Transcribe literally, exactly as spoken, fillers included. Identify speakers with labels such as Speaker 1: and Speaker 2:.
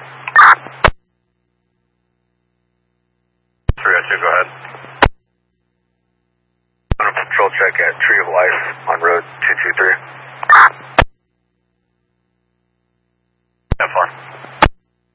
Speaker 1: three oh two, go ahead. On a patrol check at Tree of Life on road two two three.